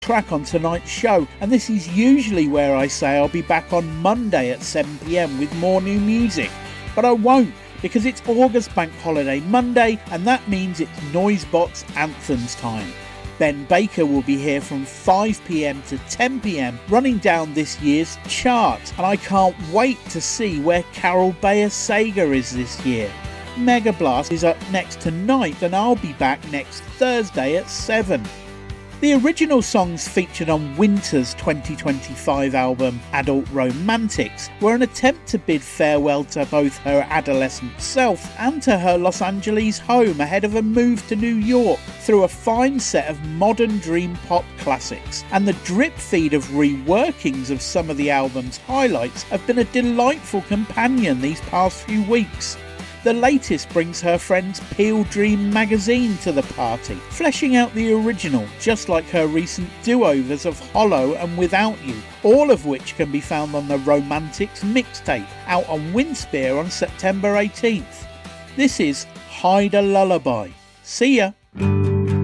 track on tonight's show, and this is usually where I say I'll be back on Monday at 7 p.m. with more new music, but I won't, because it's August Bank Holiday Monday, and that means it's Noisebox Anthems time. Ben Baker will be here from 5 p.m. to 10 p.m. running down this year's chart, and I can't wait to see where Carol Bayer Sager is this year. Mega Blast is up next tonight, and I'll be back next Thursday at 7. The original songs featured on Winter's 2025 album Adult Romantics were an attempt to bid farewell to both her adolescent self and to her Los Angeles home ahead of a move to New York through a fine set of modern dream pop classics, and the drip feed of reworkings of some of the album's highlights have been a delightful companion these past few weeks. The latest brings her friend's Peel Dream magazine to the party, fleshing out the original, just like her recent do-overs of Hollow and Without You, all of which can be found on the Romantics mixtape, out on Winspear on September 18th. This is Hide a Lullaby. See ya!